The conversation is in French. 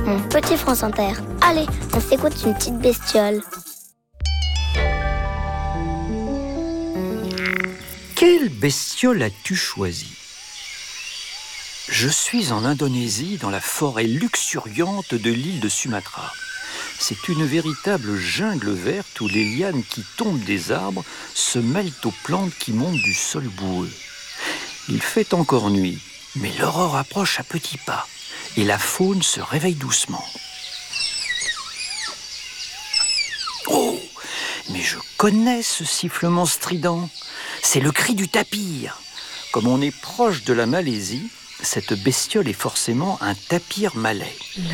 Mon petit France Inter. Allez, on s'écoute une petite bestiole. Quelle bestiole as-tu choisi ? Je suis en Indonésie, dans la forêt luxuriante de l'île de Sumatra. C'est une véritable jungle verte où les lianes qui tombent des arbres se mêlent aux plantes qui montent du sol boueux. Il fait encore nuit, mais l'aurore approche à petits pas et la faune se réveille doucement. Oh, mais je connais ce sifflement strident. C'est le cri du tapir. Comme on est proche de la Malaisie, cette bestiole est forcément un tapir malais.